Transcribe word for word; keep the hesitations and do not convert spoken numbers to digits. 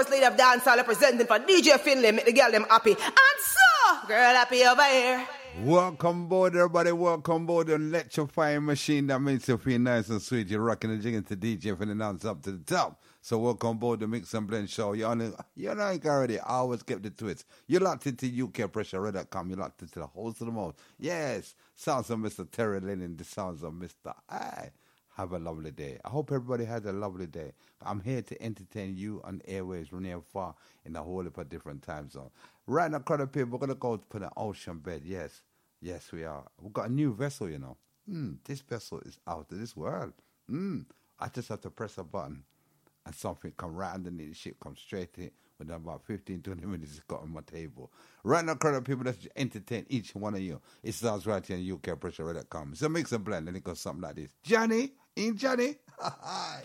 first lady of dancehall representing for D J Finlay, make the girl them happy. And so, girl happy over here. Welcome aboard, everybody. Welcome aboard the electrifying machine that makes you feel nice and sweet. You're rocking and jigging to D J Finlay now up to the top. So welcome aboard the Mix and Blend show. You're on the, you know already. I always kept the twist. You're locked into U K Pressure Red dot com. You're locked into the host of the most. Yes, sounds of Mister Terry Lennon. The sounds of Mister I. Have a lovely day. I hope everybody has a lovely day. I'm here to entertain you on airwaves near and far in a whole heap of different time zones. Right now, crowd of people, we're going to go to the ocean bed. Yes, yes, we are. We've got a new vessel, you know. Mm, this vessel is out of this world. Mm, I just have to press a button and something come right underneath the ship, come straight in. Within about fifteen, twenty minutes, it's got on my table. Right now, crowd of people, let's entertain each one of you. It starts right here on U K Pressure Red dot com. So mix a blend and it goes something like this. Johnny, in Johnny.